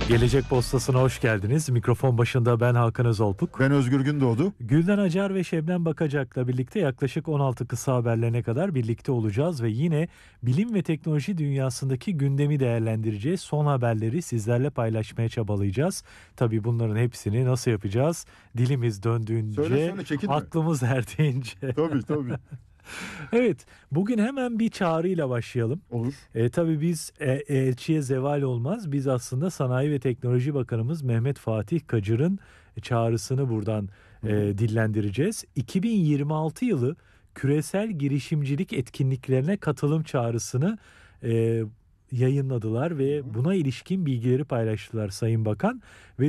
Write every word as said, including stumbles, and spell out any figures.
Gelecek Postası'na hoş geldiniz. Mikrofon başında ben Hakan Özolpuk. Ben Özgür Gündoğdu. Gülden Acar ve Şebnem Bakacak'la birlikte yaklaşık on altı kısa haberlerine kadar birlikte olacağız ve yine bilim ve teknoloji dünyasındaki gündemi değerlendireceğiz. Son haberleri sizlerle paylaşmaya çabalayacağız. Tabii bunların hepsini nasıl yapacağız? Dilimiz döndüğünce, söyle, söyle, çekinme. aklımız erdiğince. Tabii tabii. Evet, bugün hemen bir çağrıyla başlayalım. Olur. E, tabii biz e, elçiye zeval olmaz. Biz aslında Sanayi ve Teknoloji Bakanımız Mehmet Fatih Kacır'ın çağrısını buradan e, dillendireceğiz. iki bin yirmi altı yılı küresel girişimcilik etkinliklerine katılım çağrısını e, yayınladılar ve buna ilişkin bilgileri paylaştılar Sayın Bakan ve